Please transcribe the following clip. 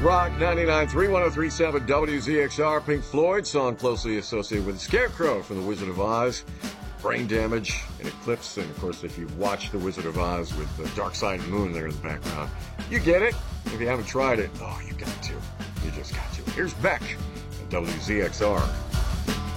Rock 99.3, 103.7 WZXR. Pink Floyd, song closely associated with the Scarecrow from The Wizard of Oz. Brain Damage and Eclipse. And, of course, if you've watched The Wizard of Oz with the Dark Side of the Moon there in the background, you get it. If you haven't tried it, oh, you got to. You just got to. Here's Beck at WZXR.